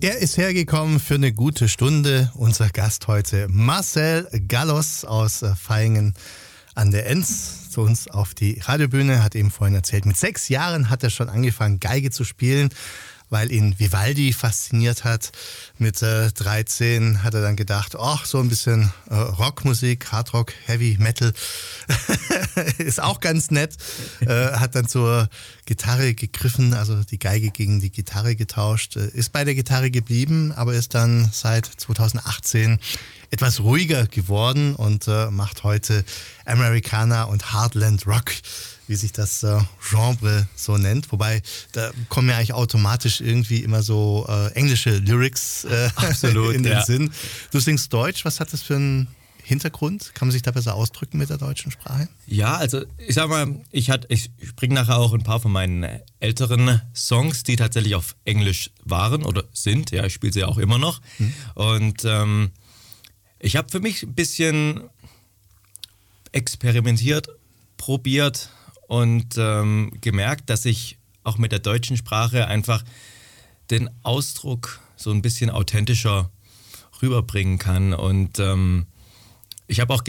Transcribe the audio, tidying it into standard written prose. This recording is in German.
Er ist hergekommen für eine gute Stunde. Unser Gast heute, Marcel Gallos aus Vaihingen an der Enz, zu uns auf die Radiobühne, hat eben vorhin erzählt, mit 6 Jahren hat er schon angefangen, Geige zu spielen, weil ihn Vivaldi fasziniert hat. Mit 13 hat er dann gedacht, ach, so ein bisschen Rockmusik, Hardrock, Heavy Metal ist auch ganz nett. Hat dann zur Gitarre gegriffen, also die Geige gegen die Gitarre getauscht, ist bei der Gitarre geblieben, aber ist dann seit 2018 etwas ruhiger geworden und macht heute Americana und Heartland Rock, wie sich das Genre so nennt. Wobei, da kommen ja eigentlich automatisch irgendwie immer so englische Lyrics Absolut, in den ja. Sinn. Du singst Deutsch, was hat das für einen Hintergrund? Kann man sich da besser ausdrücken mit der deutschen Sprache? Ja, also ich sag mal, ich bringe nachher auch ein paar von meinen älteren Songs, die tatsächlich auf Englisch waren oder sind. Ja, ich spiele sie auch immer noch. Und ich habe für mich ein bisschen experimentiert, probiert und gemerkt, dass ich auch mit der deutschen Sprache einfach den Ausdruck so ein bisschen authentischer rüberbringen kann. Und ich habe auch